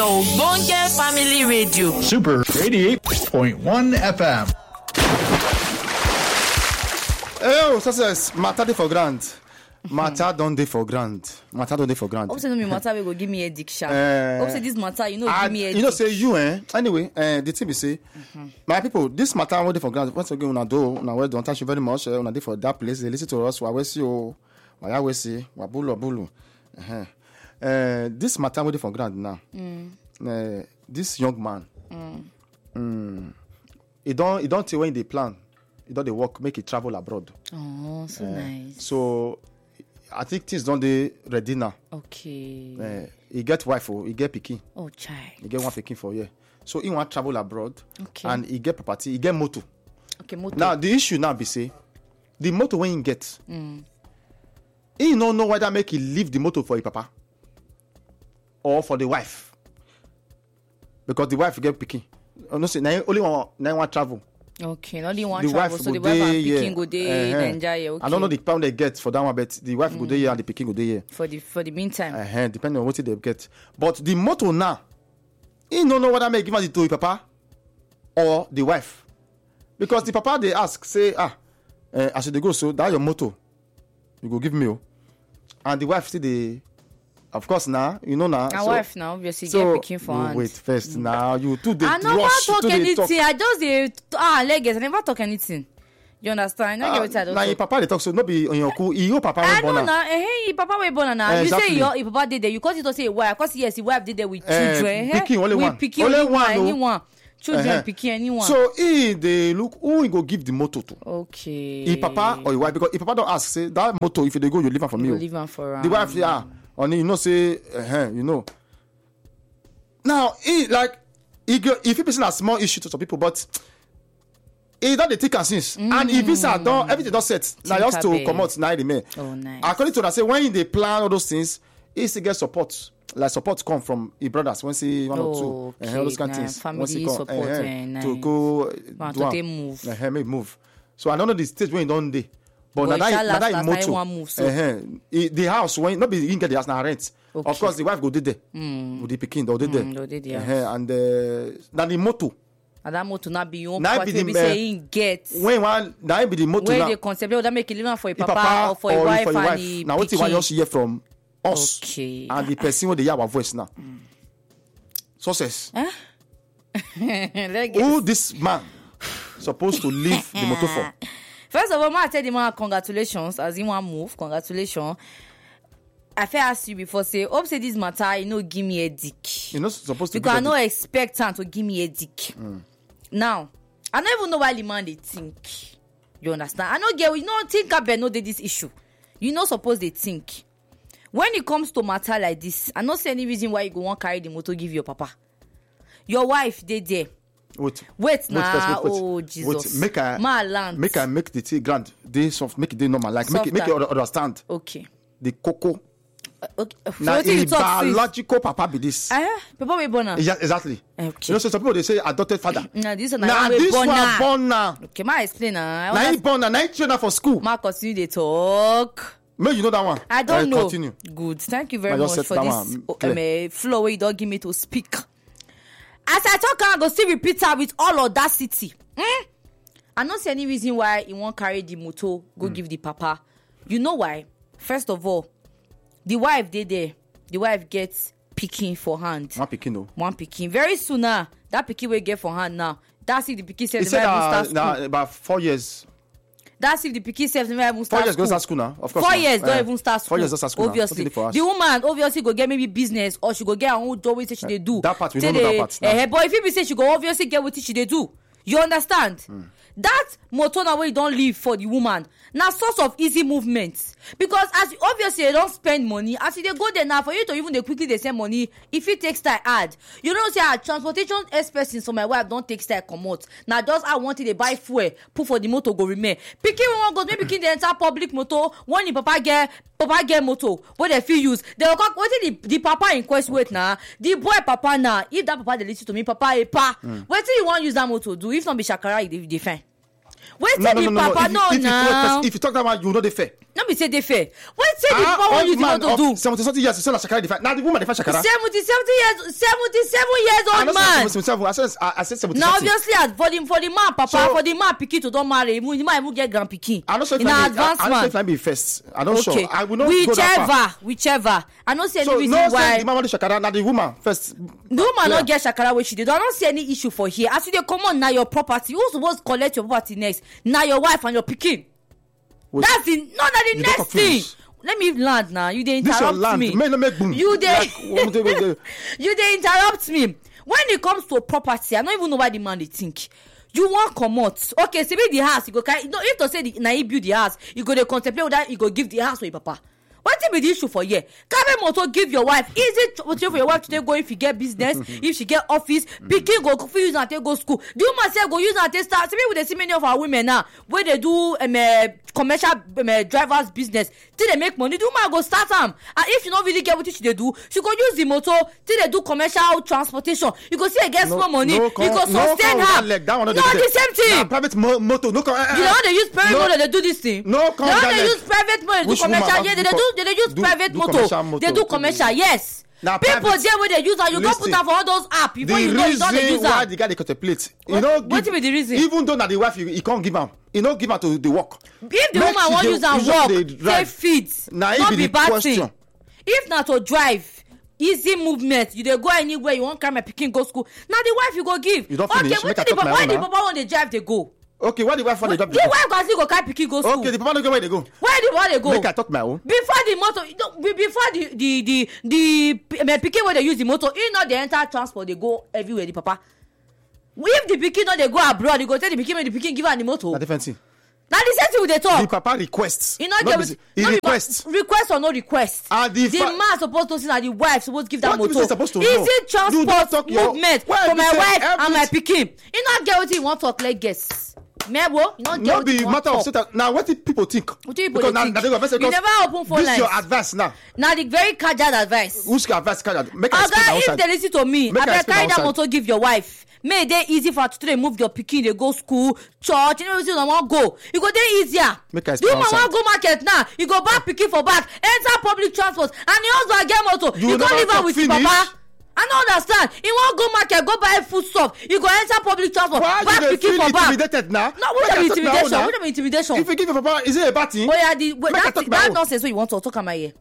Ogbonge Family Radio. Super 88.1 FM. Oh, success. Matter dey for grand. Matter don't dey for grand. Matter don't dey for grand. Hope say no me matter we go give me a dick sharp. Hope say this matter give me a you know say you anyway, the thing be say my people, this matter won't dey for grand. Once again una do, una well done. Thank you very much. Una dey for that place. They listen to us. Wa we see o. Wa ya we see. Wa bulu. This matter won't dey for grand now. This young man. He don't tell when they plan. He don't they work, make it travel abroad. Oh, so nice. So I think things don't they ready now. Okay. He get wife, he get pikin. Oh, child. He get one pikin for a year. So he want travel abroad. Okay. And he get property, he get motor. Okay, motor. Now the issue now be say, the motor when he get, he don't know whether make he leave the motor for his papa or for the wife. Because the wife get pikin. No say only one travel. Okay, not the one The travel, wife so go the wife and there, pikin go there, Nigeria. Okay. I don't know the pound they get for that one, but the wife go there and the pikin go there. For the meantime. Depending on what they get. But the motto now, he don't know whether make give it to his papa or the wife. Because the papa they ask, say, as they go, so that's your motto. You go give me. And the wife still they, of course now, you know now. My wife now, obviously, so, get pikin for hand. Wait first now, you two they I never rush talk to the anything. I just legs. I never talk anything. You understand? I don't get what I don't now your papa they talk so no be on your cool. Your papa I born know now. now. Hey, papa we born now. Exactly. You say your papa did there. You cause it to say why? Cause yes, the wife did there with children. Pikin only with one. Pikin Only only one, one. no. Anyone. Children, pikin anyone. So they look who he go give the motto to. Okay. His papa or his wife, because if papa don't ask, say that motto if they go, you leave it for me. You leave am for the wife, only you know say, you know. Now if he person a small issue to some people, but he don't take and since, and if it's done, everything don't set. Now just to come out now the man. Oh nice. According to that, say when they plan all those things, he still get support. Like support come from his brothers when see one or two, all those kind of things. Family support, nice. To go to they move. Maybe move. So I don't know the stage when he don't dey. But But that move, so. The house when not be he get the house now rent. Okay. Of course the wife go dey there. With the pikin they Go dey there. and now the motto. And that motor not be your own Now property. Be saying get. When one now be the motto Where now. they concept that make it living for your His papa or for your wife for and the now what you want just hear from us. Okay. And the person when they hear our voice now. Success. Who this man supposed to leave the motor for? First of all, I tell the man congratulations as he want move. Congratulations. I first asked you before say, hope say this matter, give me a dick. You're not supposed to because I give no expect him to give me a dick. Now, I don't even know why the man they think. You understand? I don't get. You know, think about no this issue. You not supposed they think. When it comes to matter like this, I not see any reason why you go want carry the motor give your papa. Your wife they there. Wait now. Oh Jesus. Wait, make I make the tea grand. They soft, make it normal. Like make it understand. Okay. The cocoa. Okay. Now in biological papa be this. Papa we born now. Exactly. Okay. You know, so some people they say adopted father. Now this one born now. Okay, ma explain now. Now he born now. Now he train for school. Ma continue the talk. May you know that one. I don't know. Continue. Good. Thank you very much for this flow where you don't give me to speak. As I talk, I go still repeat her with all audacity. I don't see any reason why he won't carry the motor, go give the papa. You know why? First of all, the wife they there. The wife gets pikin for hand. One pikin though. One pikin. Very soon now, that pikin will get for hand now. That's if the pikin says the start school. About 4 years. That's if the pikin self never even start 4 years school. Go start school now. Of course. 4 years don't even start school. 4 years don't start school. Obviously, the woman obviously go get maybe business or she go get her own job. What she they do. That part we don't know that part. But if you say she go obviously get what she they do. You understand? That motor now where you don't leave for the woman. Now source of easy movement. Because as obviously they don't spend money, as they go there now for you to even they quickly they send money, if it takes time add. You don't say transportation expenses so my wife don't take time come out. Now just I wanted to buy fuel, put for the motor go remain. Picking one go maybe the entire public motor, when the papa get motor, what they feel use. They will come what the papa in question wait now. The boy papa now, if that papa they listen to me, papa a pa. What do you want use that motor do? If not be shakara, they defend. Wait till the papa now. If you talk that one, you know they fair. Let me say they fair. Wait till the papa want you to do. 70 years, so Shakara defend. Now the woman defend Shakara. 77 years old man. I said 70. Now obviously for the man papa, so, for the man pikin to don't marry, he might even get grand pikin. I don't sure if I be first. I don't sure. I will not go that far. Whichever. I don't see any reason why. No, the man want the Shakara. Now the woman first. The woman not get Shakara where she did. I don't see any issue for here. As you dey come on now your property, who's supposed to collect your property next? Now your wife and your pikin. That's the next thing. Let me land now. You dey interrupt me. You dey interrupt me. When it comes to property, I don't even know why the man they think. You want come out. Okay, see the house, you go carry. No, if to say he build the house, you go to contemplate whether you go give the house to your papa. What be the issue for here? Carry motor give your wife. Easy for your wife to go if you get business, if she get office, pikin go use and take go school. Do you myself go use and take start? See me with the see many of our women now where they do commercial drivers business till they make money. Do man go start them. And if you don't really get what they do, she go use the motor till they do commercial transportation. You go see get small money. You go sustain her. No, the same thing. Private motor. You know they use private motor. They do this thing. No, they use private motor. They do commercial. Yeah, they use private motor. They do commercial. Yes. Now, people there where they use and you go put them for all those apps before you know you don't use why the guy they contemplate. What be the reason? Even though that the wife you can't give him. You know, give her to the work. If the woman want use and work, they fit. Not be bad thing. If not to drive, easy movement, you dey go anywhere you want carry my pikin go school. Now the wife you go give. You don't finish. Okay, why the papa want the drive they go? Okay, why the wife want the drive? The wife go still go carry pikin go school. Okay, the papa don't go where they go. Where the papa they go? Make I talk my own. Before the motor, before the pikin when they use the motor, he not the enter transport they go everywhere. The papa. If the pikin not they go abroad, they go tell the pikin when the pikin give her the motor. Na different thing. Now the same thing with the talk. The papa requests. He requests. Request or no request. The man supposed to see that the wife supposed to give that motor. Easy transport movement for my wife and my pikin. He not get what he want to talk like guess. Mebo, you not get what he want to talk. Now what do people think? What do people think? You never open phone lines. This is your advice now. Now the very casual advice. Who's advice casual? Make us explain outside. If they listen to me, I carry that motor give your wife. May they easy for today move your pikin they go school church you know you don't want go you go dey easier. You want go market now you go back pikin for back enter public transport and the husband get motor you go leave am with your papa. I don't understand. You want go market go buy food stuff you go enter public transport back pikin for back. Intimidated now? No, what intimidation? If you give your papa is it a bad thing? Oh yeah, that nonsense wey you want to talk am here.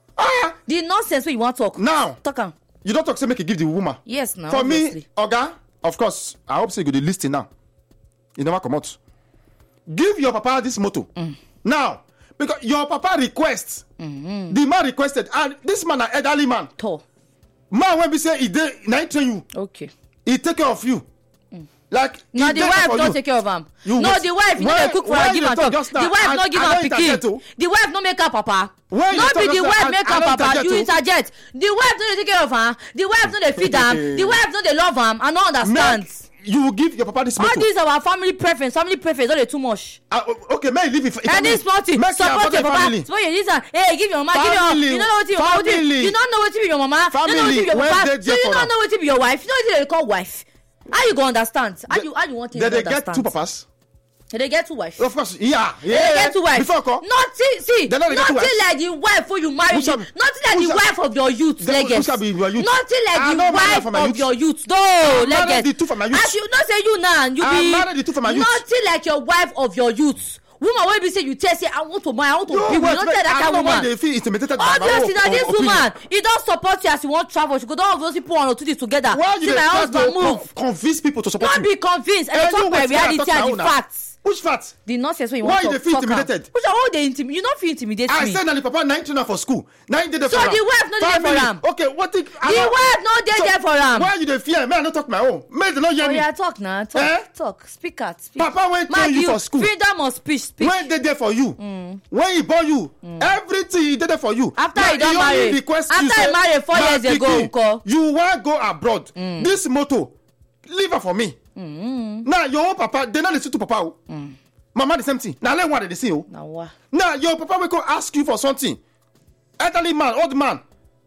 The nonsense wey you want talk. Now talk am. You don't talk say make you give the woman. Yes, now. For me, Oga. Of course, I hope so you go to listen now. You never come out. Give your papa this motto. Now, because your papa requests, the man requested, and this man an elderly man. Tall. Man when we say he train you. Okay. He take care of you. Like no, the wife don't take care of him. No, the wife not cook for her, give am talk. The wife not give am pikin. The wife not make her papa. Not be the wife make her papa. You interject. The wife don't take care of her. The wife don't feed am. The wife don't love am. I don't understand. You will give your papa this motto. All these are our family preference. Family preference don't too much. Okay, may leave it. And this party support your papa. So you listen. Hey, give your mama. Give your. You don't know what your mama. You don't know what be your mama. You don't know what be your papa. So you don't know what be your wife. You know what they call wife. How you go understand? How you want to understand? They get two papas. They get two wives. Of course, yeah. They get two wives. Before call. Nothing like the wife who you marry. Nothing like the wife of your youth. Legacy. Nothing like the wife of your youth. No, legacy. As you not say you now, you be nothing like your wife of your youth. Woman wey be say you tell say I want to marry, I want to be with. You don't tell that kind of woman. Obviously na this woman, he don support you as you wan travel. She go don obviously put one or two things together. Why you dey try to convince people to support you? Don't be convinced. And they talk by reality and the facts. Which facts? The nonsense wey you want to talk. Why you dey feel intimidated? Which are all the you don't feel intimidated me. I said na the papa 9 trainer for school. 9 dey there for am. So the wife no dey for am. Okay, what think? The wife no dey there for am. Why you dey fear? May I no talk my own? May they no hear me. Oh yeah, talk now. Talk. Speak out. Papa went to you for school. Freedom of speech. Speak. When they there for you? When he born you? Everything he did there for you. After he don marry. After he marry 4 years ago. You wan go abroad. This motto, leave her for me. Now your own papa, they not listen to papa. Mama the same thing. Now let what they say. Now your papa will go ask you for something. Elderly man, old man.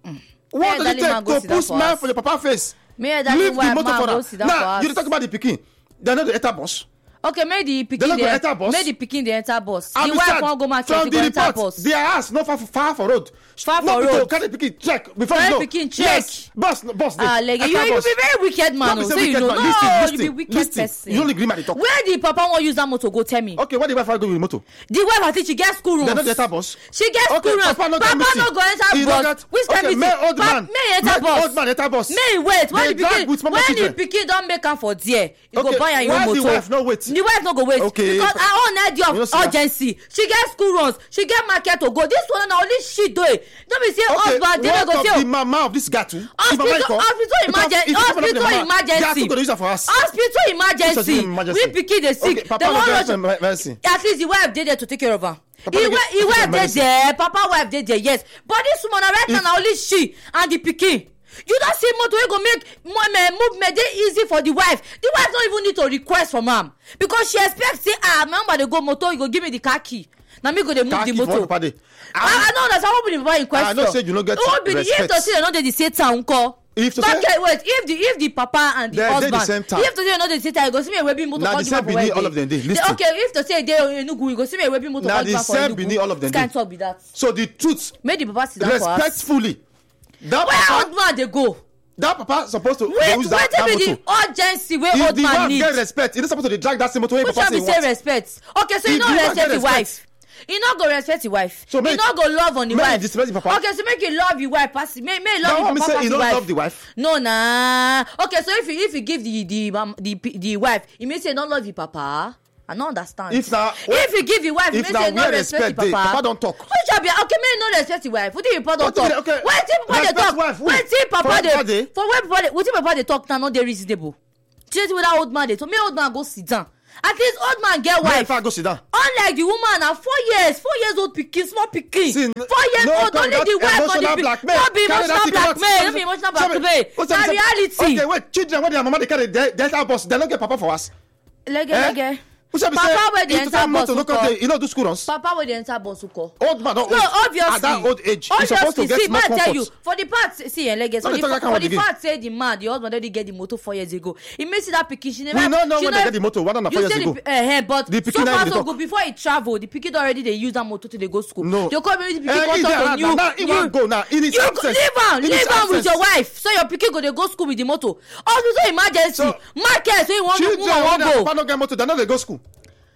What does it take to put smile for your papa face? Leave the motor for that. Now you talk about the pikin. They know the eta boss. Okay, make the They don't pikin go enter bus. Make the pikin dey enter bus. And The wife besides, wan go market, from she the go enter report, bus. their house not far for road. Far No for be to road. carry pikin check before Carry you know. pikin check. Yes, bus dey. Like you Enter be bus. very wicked man. No be Oh, say say you wicked know. man. No, you be Listen. wicked Listen. person. You only gree me dey talk. Where the papa wan use that motor go tell me? Okay, where the wife go with motor? The wife I think she get school runs. They no dey enter bus. She get Okay, school runs. Papa no get Papa meeting. no go enter He no bus. get- Which kind okay, meeting? make old man. May enter Make bus. old man enter bus. May wait. They When the drag with pikin mama when the children. pikin don make am for there, you go Okay, buy am your why motor. the wife no wait? The wife no go wait. Okay. Because her own idea You know of see that? urgency. She get school runs. She get market to go. This one na only she do it. No be say Okay, husband dey what go of say. the mama of this guy too? Hospital emergency. Hospital emergency. They go use it for us. Hospital emergency. Emergency. We pikin dey sick. Okay, Papa They no wan get rush. mercy. At least the wife dey there to take care of her. Papa He no get- wife dey mercy. there. Papa wife dey there. Yes. But this woman right now na only she and the pikin. You don see motor wey go make movement dey easy for the wife. The wife no even need to request from am because she expect say my mama dey go motor, you go give me the car key. Na me go dey move Car the key for motor. Papa dey. I know that's how be the papa in question. I know say you no get Who be the respect. if to say they no dey the same town nko. If to Okay, say- wait. If the papa and the They dey husband, the same town. if to say they no dey the same town, you go see me a webbing motor. Na come the give same am for Benin where all of them dey. Listen. Okay, if to say they Enugu, you go see me a webbing motor. Na come give the am for same Enugu. Benin all of them This kind dey. talk be that. So the truth, Make the papa sit down for us. respectfully, that Where papa, old man dey go? that papa supposed to Wait, use that wetin be motor. the urgency wey If old the man wife need? get respect, he no supposed to dey drag that same motor wey Which papa one say be he say want. respect? Okay, so you If no the wife respect get the respect. wife. You no go respect the wife. So You make- no go love on the make wife. you disrespect the papa. Okay, so make you love the wife pass. Make Now love what the me papa say pass he the no wife. love the wife? No, nah. Okay, so if you give the wife, it means say you don't love the papa. I don't understand. If na- if you give the wife, it if means na say you where don't respect respect the dey, papa. papa don talk. Which shall be okay? May you no respect the wife. What do you papa don What do you talk? mean? Okay. Wait till papa dey Respect talk. wife, who? Wait till For papa where papa dey. dey? For where papa dey? What till papa dey talk now? No dey reasonable. Just with that old man dey. So me old man go sit down. At least old man get Where wife. if I go sit down? Unlike the woman na 4 years old pikin, small pikin. See, 4 years no old, come only that the wife for the emotional pikin. blackmail. No be Carry that emotional thing comot. blackmail. No be emotional blackmail. Na reality. Okay, wait, children when their mama dey carry delta bus, they no get papa for us. Lege. Who shall be Papa say, wey dey if to enter tell motor bus no come nko? dey, you no do school runs. Papa wey dey enter bus uko. Old man don No, old. obviously. At that old age, you supposed to get see, more man tell comfort. you, for the part, see, Lege, No, they talk that kind for of the again. part say the man, the husband already get the motor 4 years ago. It means that pikin, she never. We no know she when they get the motor, one and a half You years say ago. but The pikin so na far dey so talk. good before he travel, the pikin already dey use that motor till they go school. No. They come maybe the Eh, pikin he come dey talk to around you. now, he wan go now, in his You absence. In his leave am with absence. your wife, so your pikin go dey go school with the motor. Hospital emergency, So, market, so you wan Children woman when wan their go. papa no get motor, they no dey go school.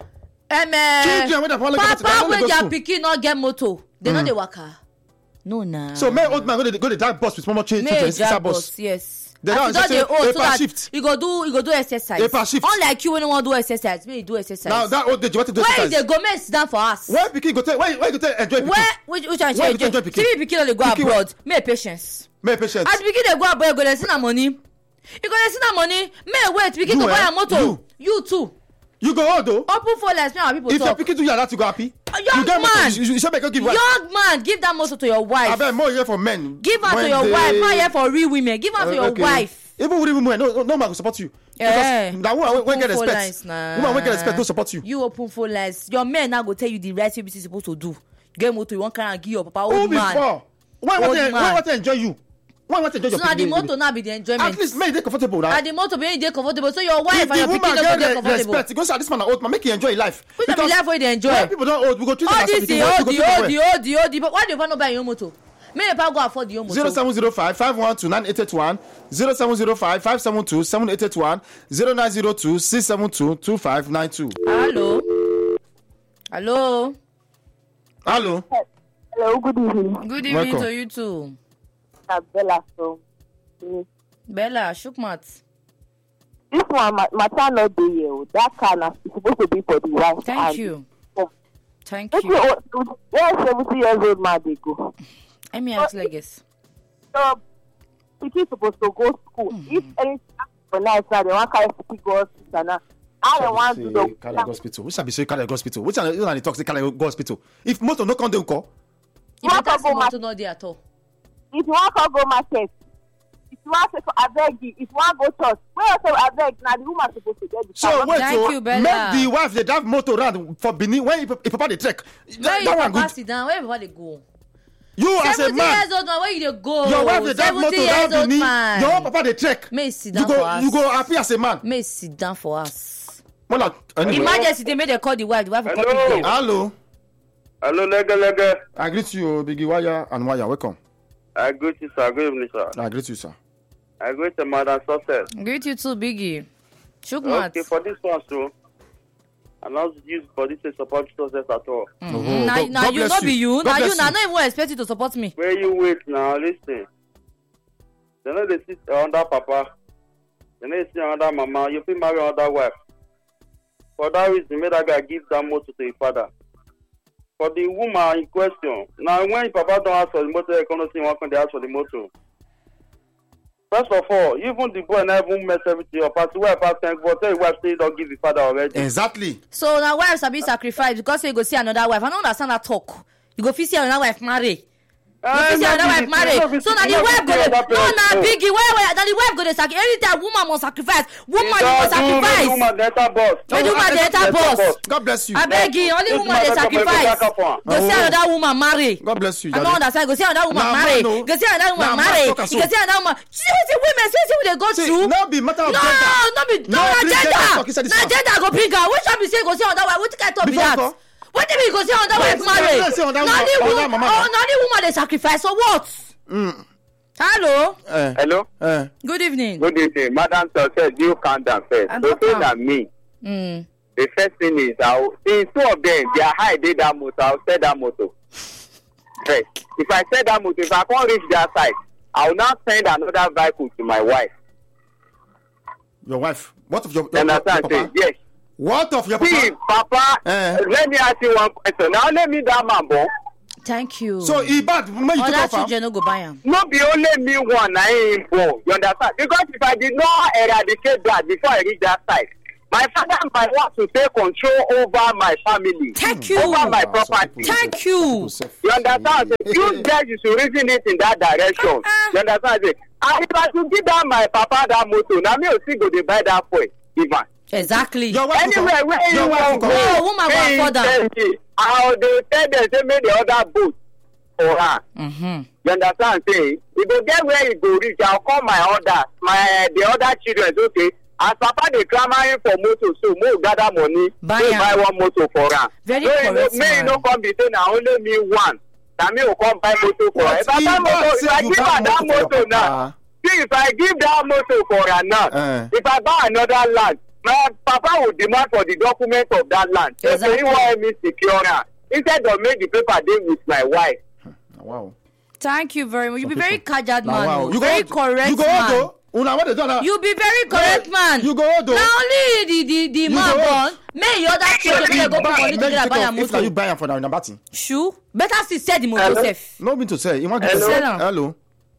Children wey their papa no get motor, they papa no wey dey go their school. pikin no get motor, they no dey waka. No na. So make old man go dey drive bus with small children inside bus. Yes. They As don't you don just dey say, old so "Paper that shift." you go do exercise. Paper shift. Unlike you when you wan do exercise, make you do exercise. Now that old age, you want to do where you exercise. dey go make you sit down for house. Where pikin go take? Where you go take enjoy pikin? Where which one Where shey you take enjoy pikin? see pikin no dey go Pikin abroad make patience. Make patience. As pikin dey go abroad you go dey see na money. You go dey see na money make wait pikin You, to buy eh? am motor. You too. You go old though. Open phone lines make our people If your talk. pikin do that, you go happy. Young You get motor, man. you should make her give wife. Young man give that motor to your wife. Abeg more here for men. Give am to When your they- wife not here for real women. Give am to your Okay. wife. Even with women, no man go support you. Eh. Because that woman wey get Open phone respect, lines, nah. woman wey get respect don't support you. You open phone lines. Your men now go tell you the right thing you supposed to do. You get motor, you wan carry am give your papa. Who Old man. before? Why Old want man. to enjoy you? Why want to enjoy So your na the pikin, motor baby? now be the enjoyment. At least make it comfortable now. Na the motor be dey comfortable. So your wife If and the your woman pikin no go dey get comfortable. respect, go say this man na old man, make him enjoy his life. Which one be life wey dey enjoy? When people don old, we go treat them All as this something. the old, We go treat them well. but why the papa no buy your own motor? Make your papa go afford your own motor. 0705 512 9881 0705 572 7881 0902 672 2592. Hello. Hello. Hello. Hello, good evening. Good evening Welcome. to you too. I'm Bella from. Bella Shukmat. This one, matter not the year. That car is supposed to be for the wife. Thank and you. for- Thank If you. where 70 years old man they go. Let me ask Legas. So, pikin supposed to go school. If anything happen for night, now they want carry pikin go hospital now. I don't want to do Carry hospital. Which be say carry hospital? Which one you talk say carry go hospital? If motor no come, they call. You want better to see go motor not there at all. If you want to go market, if you want to abeg you, if you want go church, where you say abeg, now the woman supposed to get the So car. wait, Thank so you, Bella. make the wife they drive motor around for Benin when if papa they trek. Where That you one papa good. sit down? Where papa dey go? You as a 70 man, years old man, where you dey go? your wife they drive 70 motor years around old Benin. man. Your own papa they trek. May sit You down for go us. you go happy as a man. May sit down for us. Mola, anyway. Emergency, they made a call the wife will come Hello. pick them. Hello. Hello, Lega. I greet you, Biggie Wire and Wire. Welcome. I greet you, sir. Good evening, sir. I greet you, sir. I greet the Madam Success. Greet you too, Biggie. Shook Okay, for this one, so I'm not used for this to support Success at all. Oh, Now God you bless not be you. God Now bless you now not even expect you to support me. Where you wait now? Listen. They know they sit under Papa. They know they sit under Mama. You feel marry another wife. For that reason, make that guy give that motor to his father. For the woman in question, now when Papa don't ask for the motor, they can't see one can they ask for the motor. First of all, even the boy never mess everything up. As the wife ask him, but tell the wife say he don't give the father already. Exactly. So now wives are being sacrificed because you go see another wife. I don't understand that talk. You go see another wife marry. So now the wife go to Biggie. Why now the wife go to sacrifice? Anytime woman must sacrifice, woman must sacrifice. Woman the enter boss. God bless you. I beg you, only woman they sacrifice. Go see another woman marry. God bless you. I don't understand. Go see another woman marry. Go see another woman marry. You go see another woman. See women, see they go through. No be matter of No, gender. no gender. Na gender go bring her. Which one be say go see another wife? What kind of talk be that? What do you go see another wife marry? Only woman they sacrifice. So what? Hello. Hello. Good evening. Good evening. Madam Success, you calm down first. I'm So not say calm. that me. The first thing is, in two of them, they are high, they that motor, I'll sell that motor. First, if I sell that motor, if I can't reach their side, I will now send another vehicle to my wife. Your wife. What of your Understand? papa? Yes. What of your See, papa? Papa, let me ask you one question. Now let me that man, boy. Thank you. So he bad. When you other take off, children no go buy am. No be only me one, I ain't born. You understand? Because if I did not eradicate that before I reach that side, my father might want to take control over my family. Thank you. Over my property. Thank you. You understand? You guys should reason it in that direction. You understand? And if I should give that my papa that motor, now me also go to buy that for Ivan. Exactly. your wife Anywhere where you want No, go, woman go afford am. how they tell them say make the other boat for her. You understand? Say if you get where you go reach, I'll call the other children. Okay, as papa dey clamoring for motor, so more gather money, Buy so am. buy one motor for her. Very so correct, may you man. no come be say na only me one. Na me will come buy motor for her. If I buy motor, if I give her that motor now, see if I give that motor for her now, if I buy another land, my papa will demand for the document of that land. Exactly. So he want me secure her instead of make the paper dey with my wife. Wow. Thank you very much. You be very casual Now, man. wow. Oh. Very correct You go man. Odo. Una what they do now? You be very correct man. You go Odo. Na only the man go- born. May your other children may go put money together buy am If na you motor. buy am for now, na batting. Shoe. Better still sell the motor sef. No mean to say. You want to Hello? say Hello. hello.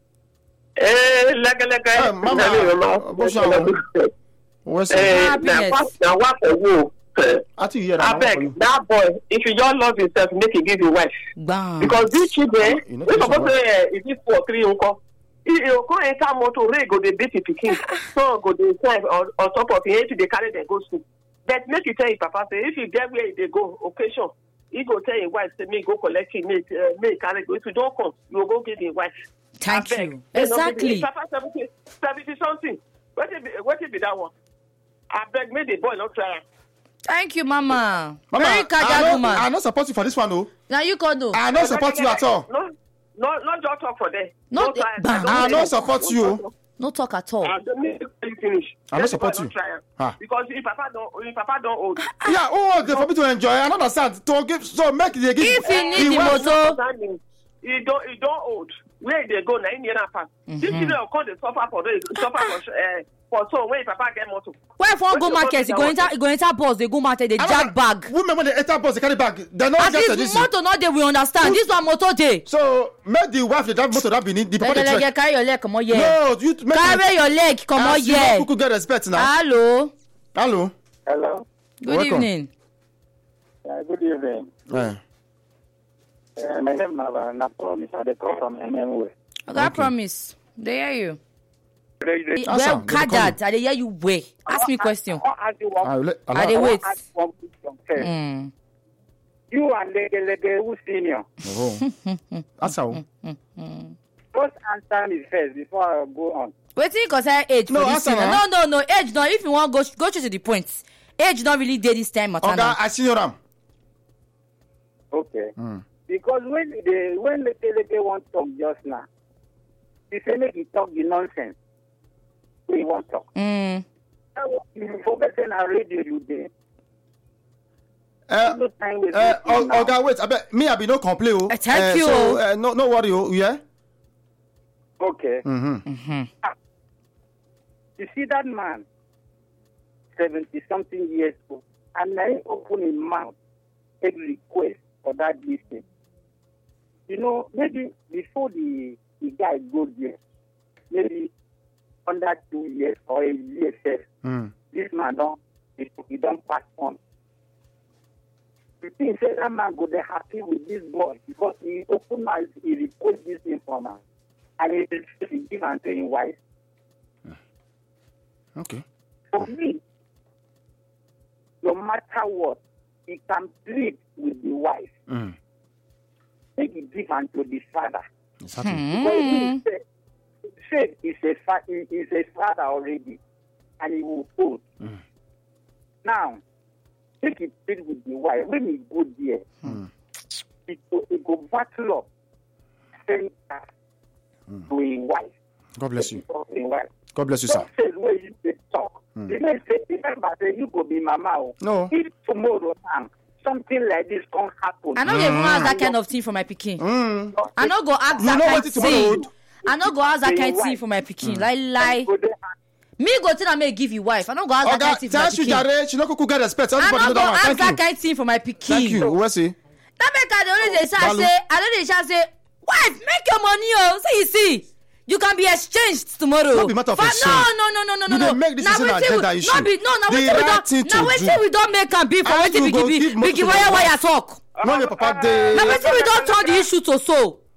Leke. Mama, what's Happiness. Now what for you? I think you hear I that. beg that boy, if you just love yourself, make you give your wife. Bam. Because these children, You know we this supposed one. to say, is it 2 or 3 uncle? You go enter motor, Ray go the beat pikin, so go the drive on top of it, they carry them go school. But make you tell your papa, say if you get where they go, occasion, he go tell your wife, say me go collect him, me carry go. If you don't come, you go give your wife. Thank Abeg. you. If Exactly. Papa 70 something. What it be that one? I beg, make the boy not try. Thank you, mama. Mama, Very casual woman. I not support you for this one, though. Now you can do. I not support you at all. No, just talk for them. No, Don't try. bam. I not support you. No talk at all. Make you finish. I don't support you. Ah. Because if Papa don't hold. Yeah, okay, for me to enjoy. I don't understand. To give, so make the give. If you need the wife- motor, He don't hold. Where they go, na in the pass. This children will come, they suffer for so when Papa get motor. where if one go market, you go enter bus, they go market, they I don't jack know. bag. Women when they enter bus, they carry bag. They not At just least this. motor not there, we understand. This one motor day. So make the wife the drive motor that be need the papa the Like, check. carry your leg, come on here. No, you make Carry your leg, come on you here. could get respect now. Hello. Hello. Hello. Good Welcome. evening. Good evening. My name is Napromis. I call from NMW. Okay, I promise. They hear you. Answer, Well, they call that. I dey hear you way. Ask me question. I I dey wait. You and Lege who senior. Answer. First answer me first before I go on. Wetin concern age No, for this answer thing? na. No. Age no. If you wan go straight to the point. age don really dey this time matter now. Oga, I see your am. Okay. Because when Lekeleke want talk just now, he say make he talk the nonsense. He want talk. You forget say na radio you dey. Oga, wait. I be no complain. Thank you. So, no worry. Yeah. Okay. You see that man, 70-something years old, and now he open his mouth, take request for that listen. You know, maybe before the guy go there, maybe under 2 years or a year, this man he don't pass on. You think say that man go there happy with this boy because he open mouth, he request this information, and he give and to his wife. Okay. For me, no matter what, he can plead with the wife. Take it give unto the father. Exactly. Because he said he's a father already, and he will hold. Now, take it plead with the wife. When he go there, he go battle up, send her to a wife. God bless you. To a wife. God bless you, sir. Don't say where you say talk. Remember, say you go be mama. No. If tomorrow something like this can't happen. I no dey even ask that kind of thing for my pikin. I no go ask that kind of thing. I no go ask that kind of thing for my pikin. Lie. Me go tell am make give you wife. I no go ask that kind of thing for my pikin. She no kuku get respect. I no go ask that kind of thing for my pikin. Thank you. Where see? That make I dey always say, wife, make your money, oh. See, you see. You can be exchanged tomorrow. Not be matter of exchange. No. You dey make this an agenda issue. Now wetin we don make am be for wetin we give wire talk. No, your papa dey. Now wetin we don turn the issue to so.